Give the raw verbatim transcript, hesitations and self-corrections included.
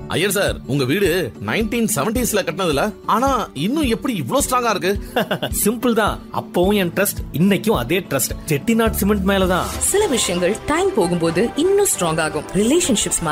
Iyer sir, உங்க வீடு nineteen செவன்டீஸ்ல கட்டினதுல ஆனா இன்னும் எப்படி இவ்ளோ ஸ்ட்ராங்கா இருக்கு? சிம்பிள் தான். அப்பவும் என் ட்ரஸ்ட், இன்னைக்கும் அதே ட்ரஸ்ட். செட்டிநாட் சிமெண்ட் மேலதான். சில விஷயங்கள் டைம் போகும்போது இன்னும் ஸ்ட்ராங் ஆகும். ரிலேஷன்ஷிப்ஸ்